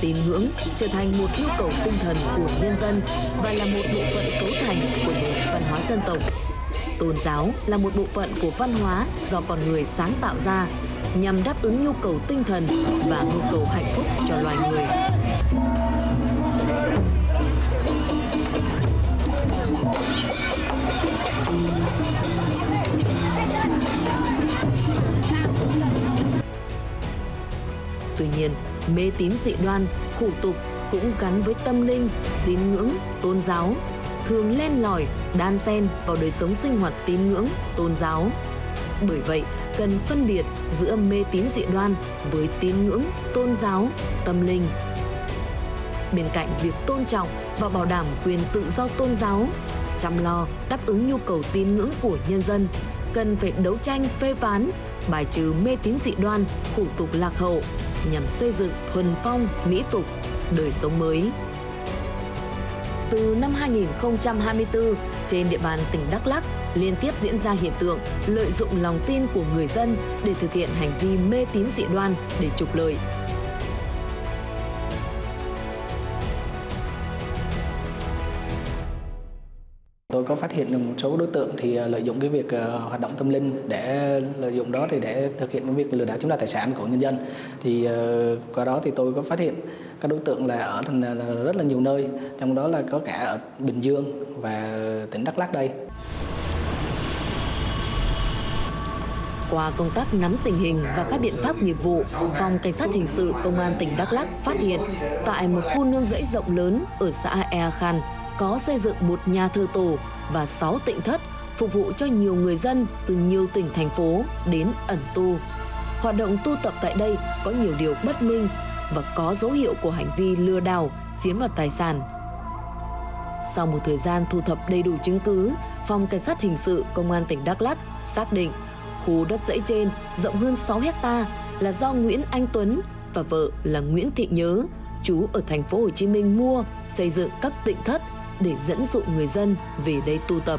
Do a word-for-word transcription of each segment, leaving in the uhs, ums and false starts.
Tín ngưỡng trở thành một nhu cầu tinh thần của nhân dân và là một bộ phận cấu thành của nền văn hóa dân tộc. Tôn giáo là một bộ phận của văn hóa do con người sáng tạo ra nhằm đáp ứng nhu cầu tinh thần và nhu cầu hạnh phúc cho loài người. Tuy nhiên, mê tín dị đoan, hủ tục cũng gắn với tâm linh, tín ngưỡng, tôn giáo, thường len lỏi, đan xen vào đời sống sinh hoạt tín ngưỡng, tôn giáo. Bởi vậy, cần phân biệt giữa mê tín dị đoan với tín ngưỡng, tôn giáo, tâm linh. Bên cạnh việc tôn trọng và bảo đảm quyền tự do tôn giáo, chăm lo đáp ứng nhu cầu tín ngưỡng của nhân dân, cần phải đấu tranh phê phán, bài trừ mê tín dị đoan, hủ tục lạc hậu nhằm xây dựng thuần phong, mỹ tục, đời sống mới. Từ năm hai nghìn không trăm hai mươi tư, trên địa bàn tỉnh Đắk Lắk liên tiếp diễn ra hiện tượng lợi dụng lòng tin của người dân để thực hiện hành vi mê tín dị đoan để trục lợi. Tôi có phát hiện được một số đối tượng thì lợi dụng cái việc uh, hoạt động tâm linh để lợi dụng đó thì để thực hiện cái việc lừa đảo chiếm đoạt tài sản của nhân dân. Thì uh, qua đó thì tôi có phát hiện các đối tượng là ở thành uh, rất là nhiều nơi, trong đó là có cả ở Bình Dương và tỉnh Đắk Lắk đây. Qua công tác nắm tình hình và các biện pháp nghiệp vụ, Phòng Cảnh sát Hình sự Công an tỉnh Đắk Lắk phát hiện tại một khu nương rẫy rộng lớn ở xã Ea Khan có xây dựng một nhà thờ tổ và sáu tịnh thất phục vụ cho nhiều người dân từ nhiều tỉnh thành phố đến ẩn tu. Hoạt động tu tập tại đây có nhiều điều bất minh và có dấu hiệu của hành vi lừa đảo, chiếm đoạt tài sản. Sau một thời gian thu thập đầy đủ chứng cứ, Phòng Cảnh sát Hình sự Công an tỉnh Đắk Lắk xác định khu đất dãy trên rộng hơn sáu héc ta là do Nguyễn Anh Tuấn và vợ là Nguyễn Thị Nhớ, trú ở thành phố Hồ Chí Minh mua, xây dựng các tịnh thất để dẫn dụ người dân về đây tu tập.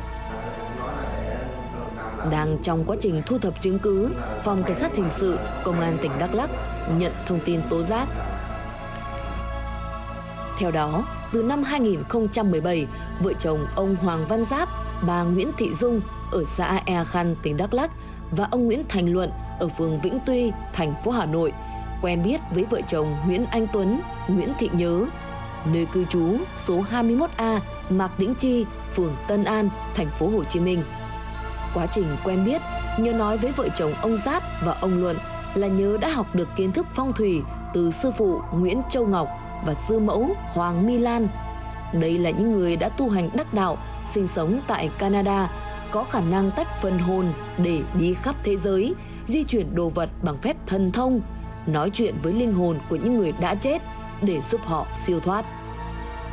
Đang trong quá trình thu thập chứng cứ, Phòng Cảnh sát Hình sự Công an tỉnh Đắk Lắk nhận thông tin tố giác. Theo đó, từ năm hai nghìn không trăm mười bảy, vợ chồng ông Hoàng Văn Giáp, bà Nguyễn Thị Dung ở xã Ea Khan, tỉnh Đắk Lắk và ông Nguyễn Thành Luận ở phường Vĩnh Tuy, thành phố Hà Nội quen biết với vợ chồng Nguyễn Anh Tuấn, Nguyễn Thị Nhớ, nơi cư trú số hai mươi mốt A Mạc Đĩnh Chi, phường Tân An, thành phố Hồ Chí Minh. Quá trình quen biết, Nhớ nói với vợ chồng ông Giáp và ông Luận là Nhớ đã học được kiến thức phong thủy từ sư phụ Nguyễn Châu Ngọc và sư mẫu Hoàng My Lan. Đây là những người đã tu hành đắc đạo, sinh sống tại Canada, có khả năng tách phần hồn để đi khắp thế giới, di chuyển đồ vật bằng phép thần thông, nói chuyện với linh hồn của những người đã chết để giúp họ siêu thoát.